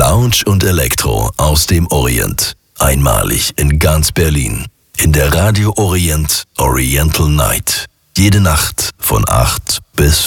Lounge und Elektro aus dem Orient. Einmalig in ganz Berlin. In der Radio Orient Oriental Night. Jede Nacht von 8 bis